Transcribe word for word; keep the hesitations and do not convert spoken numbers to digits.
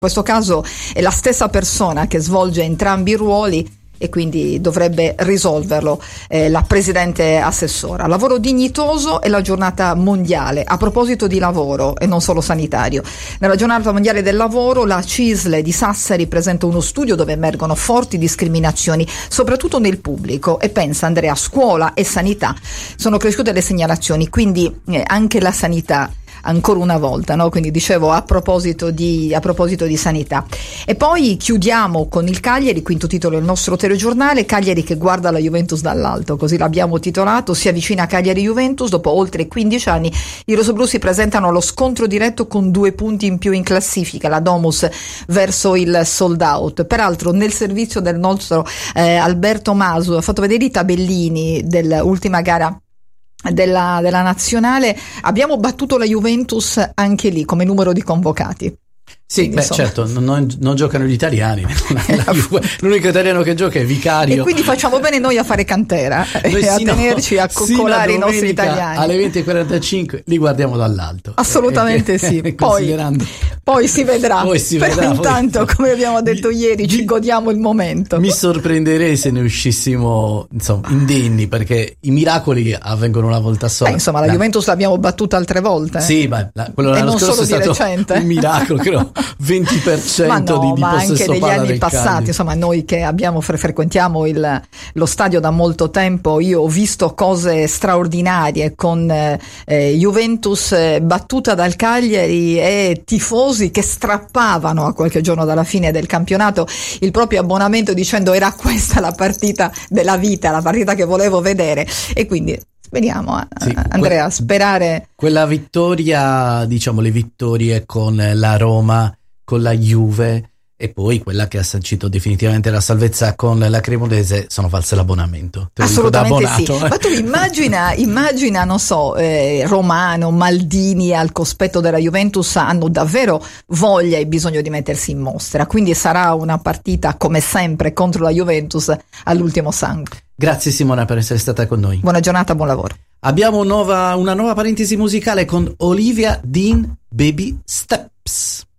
questo caso è la stessa persona che svolge entrambi i ruoli e quindi dovrebbe risolverlo eh, la presidente assessora. Lavoro dignitoso e la giornata mondiale. A proposito di lavoro e non solo sanitario, nella giornata mondiale del lavoro la C I S L di Sassari presenta uno studio dove emergono forti discriminazioni, soprattutto nel pubblico, e pensa, Andrea, scuola e sanità sono cresciute le segnalazioni, quindi eh, anche la sanità ancora una volta, no? Quindi dicevo a proposito di a proposito di sanità. E poi chiudiamo con il Cagliari, quinto titolo del nostro telegiornale, Cagliari che guarda la Juventus dall'alto, così l'abbiamo titolato. Si avvicina Cagliari-Juventus, dopo oltre quindici anni i rossoblù si presentano allo scontro diretto con due punti in più in classifica, la Domus verso il sold out. Peraltro nel servizio del nostro eh, Alberto Masu ha fatto vedere i tabellini dell'ultima gara Della, della nazionale. Abbiamo battuto la Juventus anche lì come numero di convocati. Sì, quindi, beh, insomma, certo, non, non giocano gli italiani. L'unico italiano che gioca è Vicario. E quindi facciamo bene noi a fare cantera noi e a sino, tenerci a coccolare i nostri italiani. Alle venti e quarantacinque li guardiamo dall'alto. Assolutamente eh, sì. Eh, poi, poi si vedrà. Poi si Però vedrà, intanto, poi, come abbiamo detto mi, ieri, ci godiamo il momento. Mi sorprenderei se ne uscissimo, insomma, indenni, perché i miracoli avvengono una volta sola. Beh, insomma, la Dai. Juventus l'abbiamo battuta altre volte. Sì, ma la, quello e l'anno non scorso solo è di stato recente. un miracolo, credo. venti per cento ma no, di, di ma anche possesso negli palla anni del passati, Cagliari. insomma, noi che abbiamo fre- frequentiamo il, lo stadio da molto tempo, io ho visto cose straordinarie con eh, Juventus eh, battuta dal Cagliari e tifosi che strappavano a qualche giorno dalla fine del campionato il proprio abbonamento dicendo era questa la partita della vita, la partita che volevo vedere. E quindi speriamo, eh, Sì, Andrea, que- sperare quella vittoria, diciamo le vittorie con la Roma, con la Juve e poi quella che ha sancito definitivamente la salvezza con la Cremonese sono false l'abbonamento. Te lo dico da assolutamente sì. abbonato, eh. Ma tu immagina, immagina, non so, eh, Romano, Maldini al cospetto della Juventus hanno davvero voglia e bisogno di mettersi in mostra, quindi sarà una partita come sempre contro la Juventus all'ultimo sangue. Grazie Simona per essere stata con noi. Buona giornata, buon lavoro. Abbiamo nuova, una nuova parentesi musicale con Olivia Dean, Baby Steps.